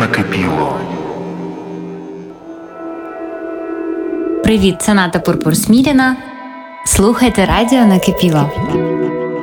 накипіло. Привіт, це Ната Пурпур Сміліна. Слухайте радіо Накипіло.